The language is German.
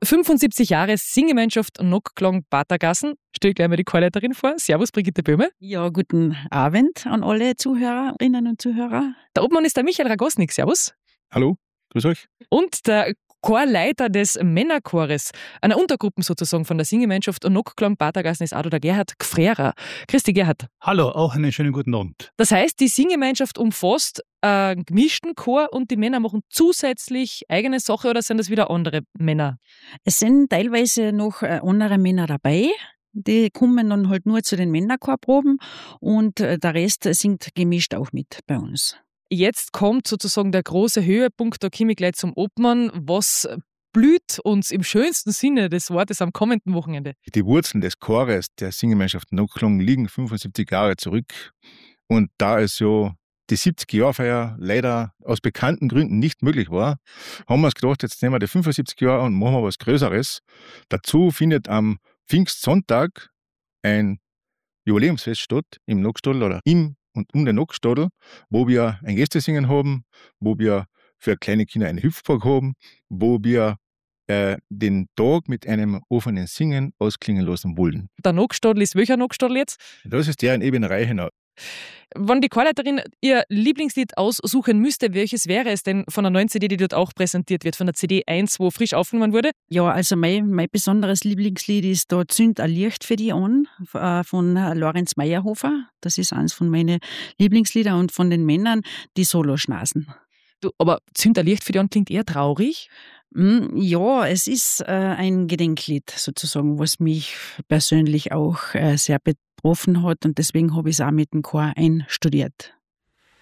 75 Jahre Singgemeinschaft Nocklang Patergassen. Stell gleich mal die Chorleiterin vor. Servus, Brigitte Böhme. Ja, guten Abend an alle Zuhörerinnen und Zuhörer. Der Obmann ist der Michael Ragosnik. Servus. Hallo, grüß euch. Und der Chorleiter des Männerchores, einer Untergruppe sozusagen von der Singgemeinschaft Nocklang Patergassen, ist auch der Gerhard Gfrera. Grüß dich, Gerhard. Hallo, auch einen schönen guten Abend. Das heißt, die Singgemeinschaft umfasst einen gemischten Chor und die Männer machen zusätzlich eigene Sache oder sind das wieder andere Männer? Es sind teilweise noch andere Männer dabei. Die kommen dann halt nur zu den Männerchorproben und der Rest singt gemischt auch mit bei uns. Jetzt kommt sozusagen der große Höhepunkt, da komme ich gleich zum Obmann. Was blüht uns im schönsten Sinne des Wortes am kommenden Wochenende? Die Wurzeln des Chores der Singgemeinschaft Nocklang liegen 75 Jahre zurück. Und da es ja die 70-Jahr-Feier leider aus bekannten Gründen nicht möglich war, haben wir uns gedacht, jetzt nehmen wir die 75 Jahre und machen wir was Größeres. Dazu findet am Pfingstsonntag ein Jubiläumsfest statt im Nockstadl oder im und um den Nockstadl, wo wir ein Gästesingen haben, wo wir für kleine Kinder einen Hüpfpark haben, wo wir den Tag mit einem offenen Singen ausklingen lassen wollen. Der Nockstadl ist welcher Nockstadl jetzt? Das ist der in Ebenreichenau. Wenn die Chorleiterin ihr Lieblingslied aussuchen müsste, welches wäre es denn von der neuen CD, die dort auch präsentiert wird, von der CD 1, wo frisch aufgenommen wurde? Ja, also mein besonderes Lieblingslied ist da "Zünd ein Licht für die an" von Lorenz Meyerhofer. Das ist eines von meinen Lieblingslieder und von den Männern die Soloschnasen. Du, aber "Zünd ein Licht für die an" klingt eher traurig. Ja, es ist ein Gedenklied sozusagen, was mich persönlich auch sehr betroffen hat und deswegen habe ich es auch mit dem Chor einstudiert.